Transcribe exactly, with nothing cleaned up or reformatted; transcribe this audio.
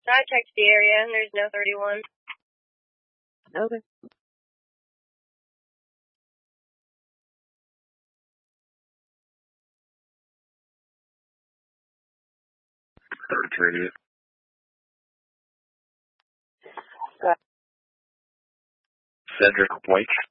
I checked the area and there's no thirty-one. Okay. Search radius. Got Cedric White.